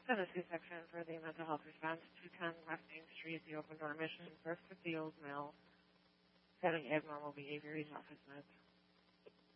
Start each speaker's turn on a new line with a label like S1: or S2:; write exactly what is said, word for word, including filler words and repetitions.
S1: Tennessee section for the mental health response, two ten West Main Street, the open door mission, first with the old mill, having abnormal behavior, he's off his meds.